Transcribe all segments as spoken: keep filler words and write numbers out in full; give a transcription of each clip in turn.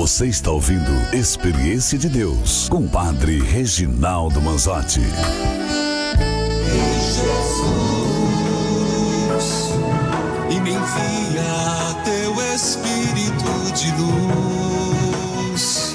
Você está ouvindo Experiência de Deus com o Padre Reginaldo Manzotti. Jesus, e me envia teu Espírito de luz.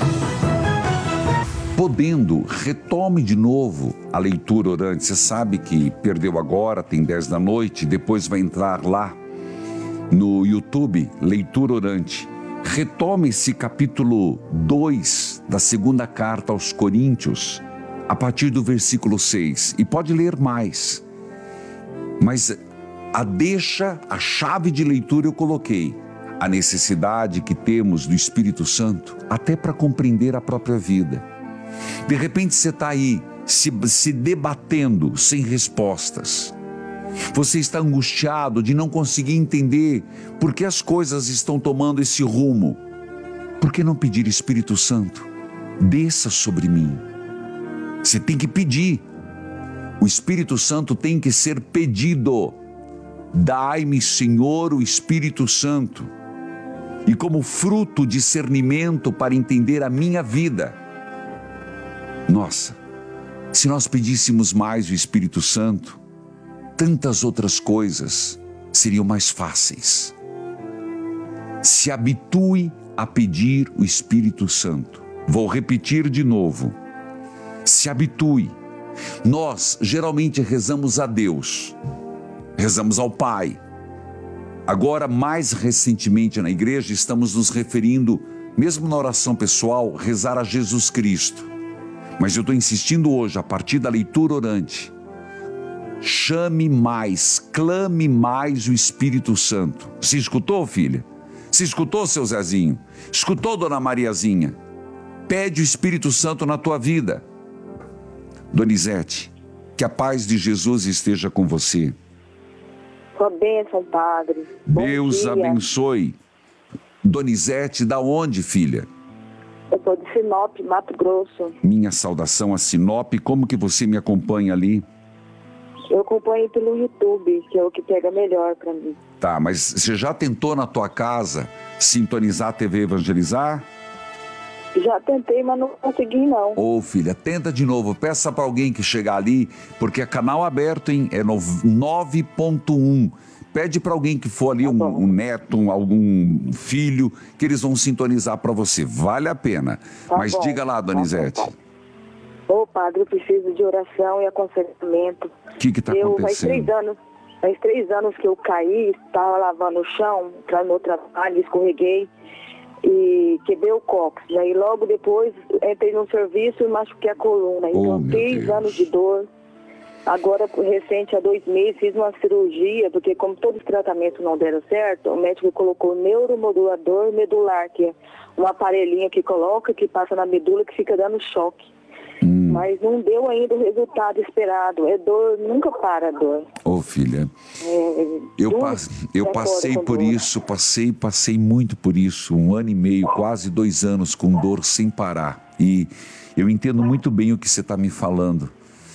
Podendo, retome de novo a leitura orante. Você sabe que perdeu agora, tem dez da noite, depois vai entrar lá no YouTube, leitura orante. Retome esse capítulo dois da segunda carta aos Coríntios, a partir do versículo seis, e pode ler mais. Mas a deixa, a chave de leitura eu coloquei. A necessidade que temos do Espírito Santo, até para compreender a própria vida. De repente você está aí, se, se debatendo, sem respostas. Você está angustiado de não conseguir entender por que as coisas estão tomando esse rumo. Por que não pedir, Espírito Santo, desça sobre mim? Você tem que pedir. O Espírito Santo tem que ser pedido. Dai-me, Senhor, o Espírito Santo. E como fruto, discernimento para entender a minha vida. Nossa, se nós pedíssemos mais o Espírito Santo, tantas outras coisas seriam mais fáceis. Se habitue a pedir o Espírito Santo. Vou repetir de novo. Se habitue. Nós geralmente rezamos a Deus, rezamos ao Pai. Agora, mais recentemente na igreja, estamos nos referindo, mesmo na oração pessoal, rezar a Jesus Cristo. Mas eu estou insistindo hoje, a partir da leitura orante, chame mais, clame mais o Espírito Santo. Se escutou, filha? Se escutou, seu Zezinho? Escutou, dona Mariazinha? Pede o Espírito Santo na tua vida. Donizete, que a paz de Jesus esteja com você. Sua bênção, Padre. Deus abençoe. Donizete, da onde, filha? Eu sou de Sinop, Mato Grosso. Minha saudação a Sinop. Como que você me acompanha ali? Eu acompanho pelo YouTube, que é o que pega melhor para mim. Tá, mas você já tentou na tua casa sintonizar a T V Evangelizar? Já tentei, mas não consegui, não. Ô, filha, tenta de novo. Peça para alguém que chegar ali, porque é canal aberto, hein? É nove ponto um. Pede para alguém que for ali, um, um neto, um, algum filho, que eles vão sintonizar para você. Vale a pena. Tá Mas bom. diga lá, Donizete. Tá bom. Ô, Padre, eu preciso de oração e aconselhamento. O que está Eu, acontecendo? faz três anos, faz três anos que eu caí, estava lavando o chão, para meu trabalho, escorreguei e quebrei o cóccix. Aí logo depois entrei no serviço e machuquei a coluna. Então, Oh, meu três Deus. anos de dor. Agora, recente, há dois meses, fiz uma cirurgia, porque como todos os tratamentos não deram certo, o médico colocou neuromodulador medular, que é um aparelhinho que coloca, que passa na medula, que fica dando choque. Hum. Mas não deu ainda o resultado esperado. É dor, nunca para a dor. Ô, filha, É, eu, dor, pas- eu é passei dor, por dor. isso, passei, passei muito por isso, um ano e meio, quase dois anos com dor sem parar. E eu entendo muito bem o que você está me falando.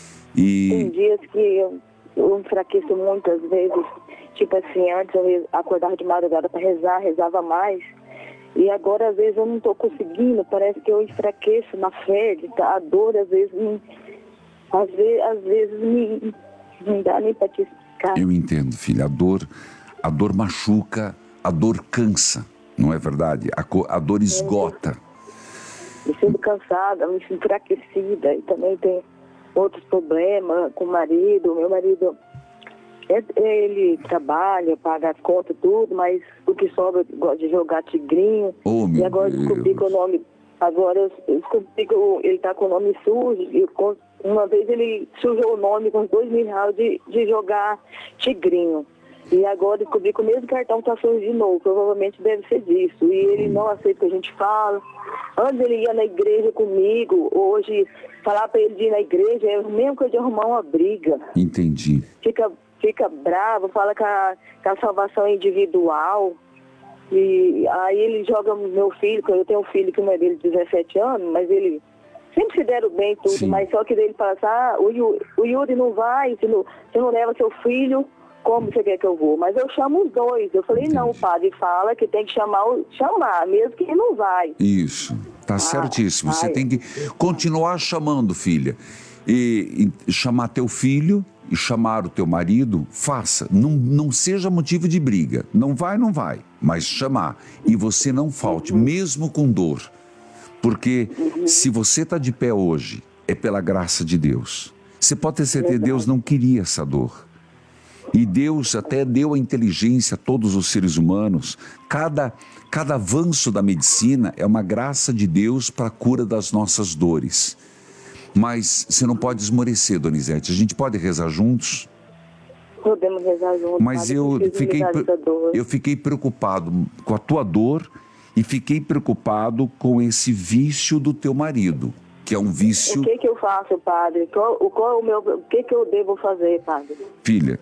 Tem E dias que eu, eu enfraqueço muitas vezes. Tipo assim, antes eu re- acordava de madrugada para rezar, rezava mais. E agora, às vezes, eu não estou conseguindo. Parece que eu enfraqueço na fé. Tá? A dor, às vezes, me, às vezes, às vezes me, não dá nem para te explicar. eu entendo, filha, a dor, a dor machuca, a dor cansa, não é verdade? A, co- a dor esgota. Me sinto cansada, me sinto enfraquecida. E também tem outros problemas com o marido. Meu marido, é- ele trabalha, paga as contas, tudo, mas o que sobra, eu gosto de jogar tigrinho. Oh, meu E agora eu descobri que o Deus. nome... Agora eu eu descobri que o- ele está com o nome sujo. E com- uma vez ele sujou o nome com uns dois mil reais de, de jogar tigrinho. E agora descobri que o mesmo cartão está sujo de novo. Provavelmente deve ser disso. E ele não aceita o que a gente fala. Antes ele ia na igreja comigo. Hoje, falar para ele de ir na igreja é o mesmo que de arrumar uma briga. Entendi. Fica, fica bravo, fala que a, que a salvação é individual. E aí ele joga meu filho, que eu tenho um filho que não é dele de dezessete anos, mas ele sempre se deram bem tudo, Sim. mas só que ele fala assim, ah, o, Yu- o Yuri não vai, se não, se não leva seu filho, como você quer que eu vou? Mas eu chamo os dois. Eu falei, Entendi. não, o padre fala que tem que chamar, o- chamar, mesmo que ele não vai. Isso, tá certíssimo. Você ai. tem que continuar chamando, filha. E, e chamar teu filho e chamar o teu marido, faça. Não, não seja motivo de briga. Não vai, não vai. Mas chamar. E você não falte, mesmo com dor. Porque se você está de pé hoje, é pela graça de Deus. Você pode ter certeza que Deus não queria essa dor. E Deus até deu a inteligência a todos os seres humanos. Cada, cada avanço da medicina é uma graça de Deus para a cura das nossas dores. Mas você não pode esmorecer, Donizete. A gente pode rezar juntos? Podemos rezar juntos. Mas padre, eu preciso fiquei, lidar dessa dor. eu fiquei preocupado com a tua dor e fiquei preocupado com esse vício do teu marido, que é um vício... O que que eu faço, padre? Qual, o, qual é o, meu, o que que eu devo fazer, padre? Filha,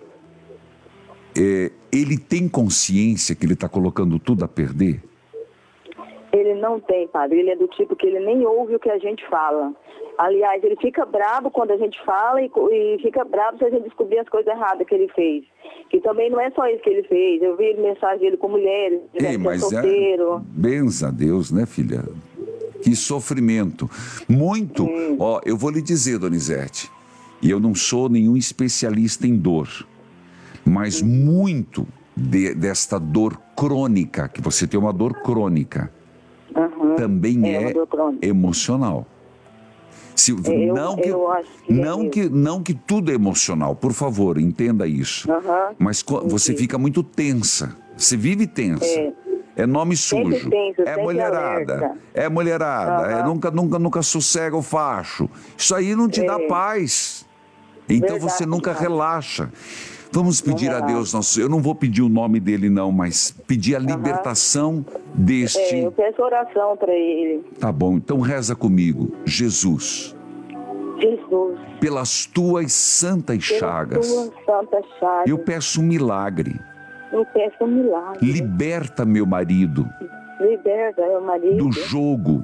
é, ele tem consciência que ele está colocando tudo a perder? Ele não tem, padre. Ele é do tipo que ele nem ouve o que a gente fala. Aliás, ele fica bravo quando a gente fala e, e fica bravo se a gente descobrir as coisas erradas que ele fez. Que também não é só isso que ele fez. Eu vi mensagem dele com mulheres, ele Ei, é mas solteiro. é... Benza a Deus, né, filha? Que sofrimento. Muito. Hum. Ó, eu vou lhe dizer, Donizete, e eu não sou nenhum especialista em dor, mas Hum. muito de, desta dor crônica, que você tem uma dor crônica, Uhum. também É, é, uma dor crônica. emocional. Se, Eu- não que, eu acho que é não, mesmo. que, não que tudo é emocional, por favor, entenda isso. Aham, Mas co- você entendi. fica muito tensa, você vive tensa. É. É nome Sempre sujo, tenso, é sempre mulherada, alerta. é mulherada, é Aham. nunca, nunca, nunca sossega o facho. Isso aí não te dá É. paz. Então Verdade, você nunca padre. relaxa. Vamos pedir a relaxa. Deus, nosso, eu não vou pedir o nome dele não, mas pedir a libertação deste... É, eu peço oração para ele. Tá bom, então reza comigo. Jesus, Jesus, pelas tuas santas pelas chagas, tuas santas chagas, eu peço um milagre. eu peço um milagre. Liberta meu marido Liberta meu marido do jogo.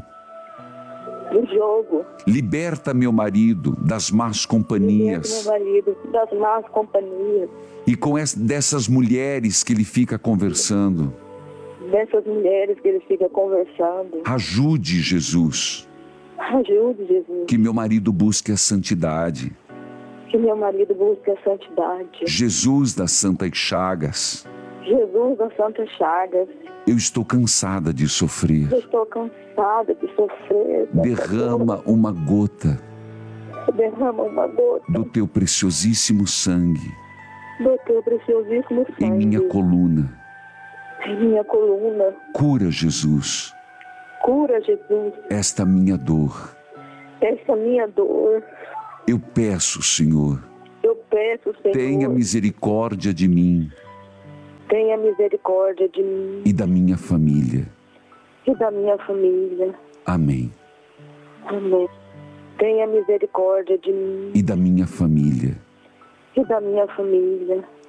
do jogo. Liberta meu marido das más Liberta companhias. meu marido das más companhias. E com essa, dessas mulheres que ele fica conversando. Dessas mulheres que ele fica conversando. Ajude, Jesus, Ajude, Jesus. que meu marido busque a santidade. Que meu marido busque a santidade. Jesus das santas chagas, Jesus das santas chagas. eu estou cansada de sofrer. Eu estou cansada de sofrer. Derrama uma gota Derrama uma gota do teu preciosíssimo sangue do teu preciosíssimo sangue em minha coluna. em minha coluna. Cura, Jesus, Cura, Jesus, esta minha dor. essa minha dor. Eu peço, Senhor, Eu peço, Senhor, tenha misericórdia de mim tenha misericórdia de mim e da minha família. e da minha família. Amém. Amém. Tenha misericórdia de mim E da minha família. e da minha família.